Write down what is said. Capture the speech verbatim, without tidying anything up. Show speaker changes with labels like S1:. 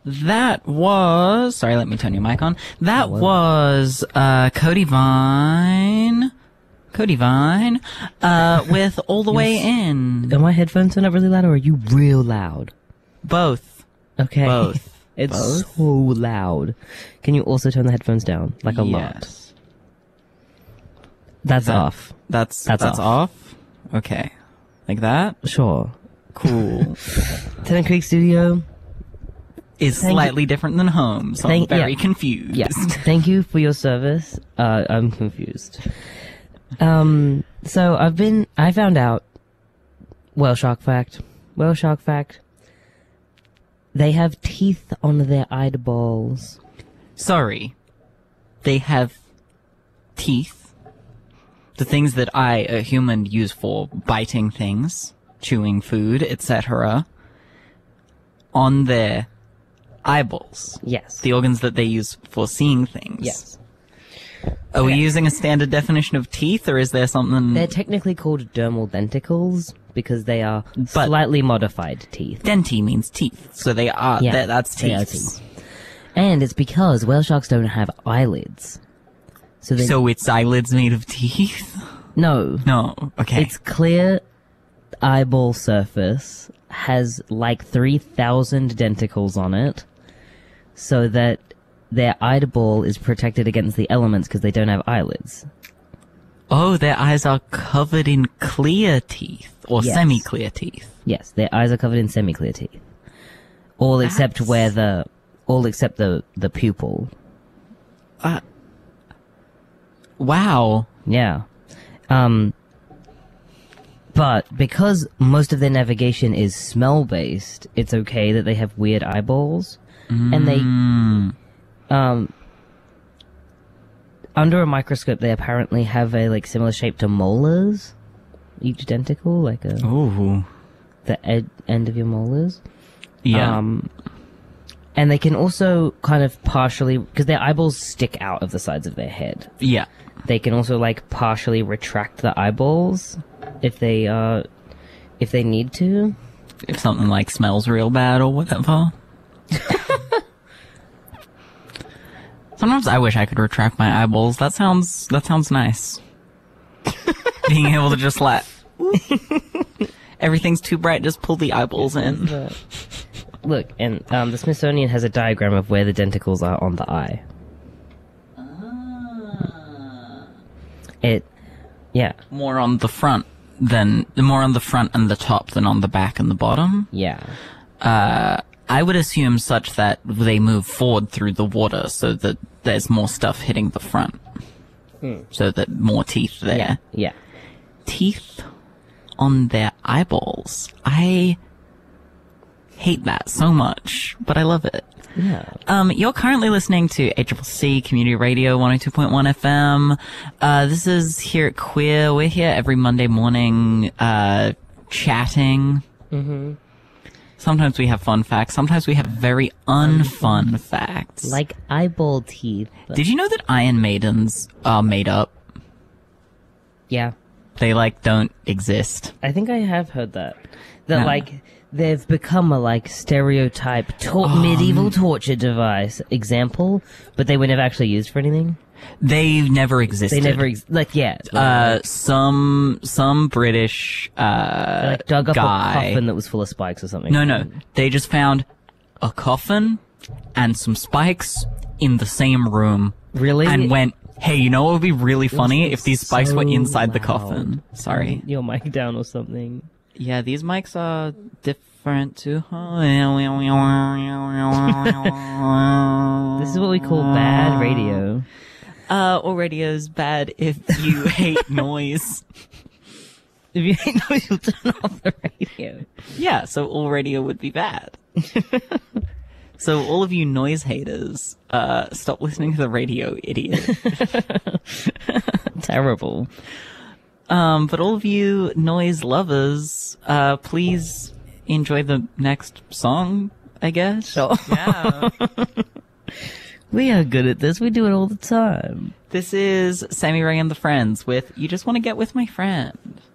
S1: That was... Sorry, let me turn your mic on. That was uh, Cody Vine... Cody Vine, uh, with All the Way In.
S2: Are my headphones turned up really loud, or are you real loud?
S1: Both.
S2: Okay.
S1: Both.
S2: It's
S1: Both?
S2: so loud. Can you also turn the headphones down? Like a lot.
S1: Yes.
S2: That's
S1: That-
S2: off.
S1: That's,
S2: That's
S1: that's
S2: off.
S1: off? Okay. Like that?
S2: Sure.
S1: Cool.
S2: Tennant Creek Studio.
S1: Is
S2: Thank
S1: slightly different than home, so
S2: Thank-
S1: I'm very
S2: yeah.
S1: confused.
S2: Yes. Thank you for your service. Uh, I'm confused. Um, so I've been, I found out, whale shark fact, whale shark fact, they have teeth on their eyeballs.
S1: Sorry. They have teeth. The things that I, a human, use for biting things, chewing food, et cetera, on their eyeballs.
S2: Yes.
S1: The organs that they use for seeing things.
S2: Yes.
S1: Are we
S2: Okay.
S1: using a standard definition of teeth, or is there something...
S2: They're technically called dermal denticles because they are
S1: But-
S2: slightly modified teeth.
S1: Denti means teeth, so they are...
S2: Yeah,
S1: that- that's
S2: they are
S1: teeth.
S2: And it's because whale sharks don't have eyelids. So they...
S1: So it's eyelids made of teeth?
S2: no.
S1: No. Okay.
S2: Its clear eyeball surface has like three thousand denticles on it, so that their eyeball is protected against the elements because they don't have eyelids.
S1: Oh, their eyes are covered in clear teeth, or
S2: Yes.
S1: semi-clear teeth.
S2: Yes, their eyes are covered in semi-clear teeth. All except
S1: That's-
S2: where the... All except the, the pupil.
S1: Wow.
S2: Yeah. Um... But because most of their navigation is smell-based, it's okay that they have weird eyeballs. And they...
S1: Mm.
S2: Um, under a microscope, they apparently have a like similar shape to molars, each denticle, like a
S1: Ooh.
S2: the ed- end of your molars.
S1: Yeah.
S2: Um, and they can also kind of partially, because their eyeballs stick out of the sides of their head.
S1: yeah.
S2: They can also like partially retract the eyeballs if they uh if they need to.
S1: If something like smells real bad or whatever. Sometimes I wish I could retract my eyeballs. That sounds that sounds nice. Being able to just let everything's too bright, just pull the eyeballs in.
S2: But- Look, and um, the Smithsonian has a diagram of where the denticles are on the eye. It, yeah,
S1: More on the front than more on the front and the top than on the back and the bottom.
S2: yeah.
S1: Uh, I would assume such that they move forward through the water so that there's more stuff hitting the front. So that more teeth there.
S2: Yeah, yeah.
S1: Teeth on their eyeballs. I hate that so much, but I love it.
S2: Yeah.
S1: Um, you're currently listening to A C C C Community Radio one oh two point one F M. Uh, this is here at Queer. We're here every Monday morning, uh, chatting.
S2: Mm-hmm.
S1: Sometimes we have fun facts. Sometimes we have very unfun facts.
S2: Like eyeball teeth.
S1: Did you know that Iron Maidens are made up?
S2: Yeah.
S1: They, like, don't exist.
S2: I think I have heard that. That,
S1: Yeah.
S2: like, they've become a, like, stereotype tor-
S1: Um,
S2: medieval torture device example, but they were never actually used for anything.
S1: They've never
S2: They
S1: existed.
S2: never, ex- like, yeah.
S1: Uh, some, some British,
S2: they,
S1: uh,
S2: like, dug up
S1: guy.
S2: a coffin that was full of spikes or something.
S1: No, no. They just found a coffin and some spikes in the same room.
S2: Really?
S1: And went, hey, you know what would be really funny
S2: This
S1: if
S2: is
S1: these spikes
S2: so
S1: were inside the
S2: loud.
S1: coffin? Sorry.
S2: Your mic down or something.
S1: Yeah, these mics are different too.
S2: This is what we call bad radio.
S1: Uh, or radio's bad if you hate noise.
S2: If you hate noise, you'll turn off the radio.
S1: Yeah, so all radio would be bad. So all of you noise haters, uh, stop listening to the radio, idiot.
S2: Terrible.
S1: Um, but all of you noise lovers, uh, please enjoy the next song, I guess.
S2: Sure.
S1: Yeah.
S2: We are good at this. We do it all the time.
S1: This is Sammy Ray and the Friends with You Just Want to Get With My Friend.